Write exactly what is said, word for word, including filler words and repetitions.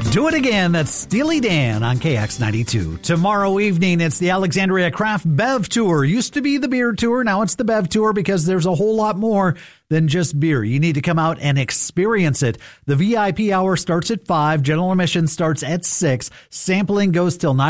Do it again. That's Steely Dan on K X ninety-two. Tomorrow evening, it's the Alexandria Craft Bev Tour. Used to be the beer tour. Now it's the Bev Tour because there's a whole lot more than just beer. You need to come out and experience it. The V I P hour starts at five. General admission starts at six. Sampling goes till nine.